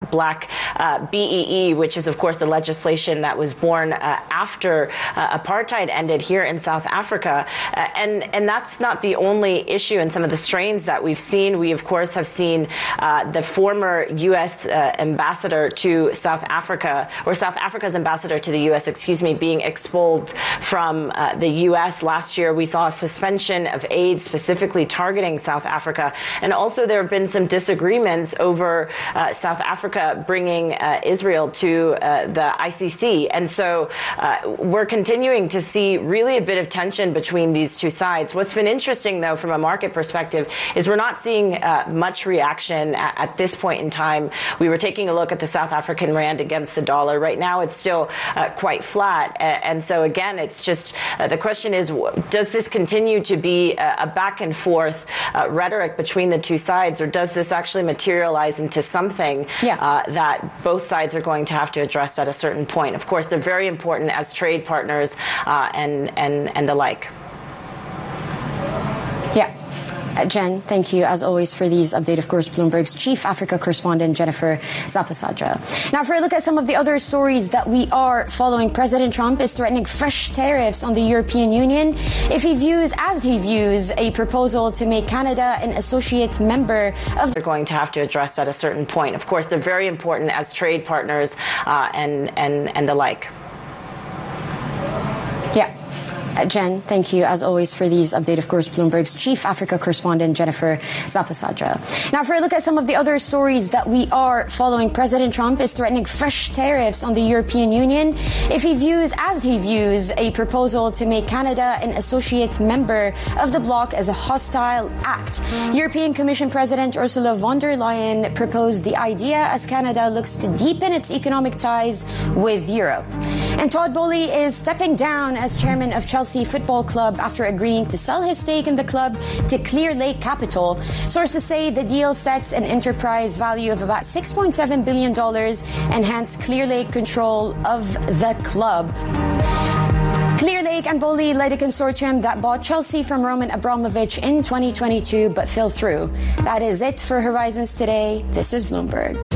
Black BEE, which is, of course, the legislation that was born after apartheid ended here in South Africa. And that's not the only issue in some of the strains that we've seen. We, of course, have seen the former U.S. ambassador to South Africa, or South Africa's ambassador to the U.S., being expelled from the U.S. Last year, we saw a suspension of aid specifically targeting South Africa. And also there have been some disagreements over South Africa bringing Israel to the ICC. And so we're continuing to see really a bit of tension between these two sides. What's been interesting, though, from a market perspective, is we're not seeing much reaction at this point in time. We were taking a look at the South African rand against the dollar. Right now, it's still quite flat. And so, again, it's just the question is, does this continue to be a back and forth rhetoric between the two sides, or does this actually materialize into something that both sides are going to have to address at a certain point? Of course, they're very important as trade partners and the like. Yeah. Jen, thank you, as always, for these updates. Of course, Bloomberg's chief Africa correspondent, Jennifer Zapasadra. Now, for a look at some of the other stories that we are following, President Trump is threatening fresh tariffs on the European Union if he views a proposal to make Canada an associate member of... They're going to have to address at a certain point. Of course, they're very important as trade partners and the like. Yeah. Jen, thank you, as always, for these updates. Of course, Bloomberg's chief Africa correspondent, Jennifer Zapasadra. Now, for a look at some of the other stories that we are following, President Trump is threatening fresh tariffs on the European Union if he views a proposal to make Canada an associate member of the bloc as a hostile act. European Commission President Ursula von der Leyen proposed the idea as Canada looks to deepen its economic ties with Europe. And Todd Boehly is stepping down as chairman of Chelsea Football Club after agreeing to sell his stake in the club to Clear Lake Capital. Sources say the deal sets an enterprise value of about $6.7 billion and hence Clear Lake control of the club. Clear Lake and Boehly led a consortium that bought Chelsea from Roman Abramovich in 2022 but fell through. That is it for Horizons Today. This is Bloomberg.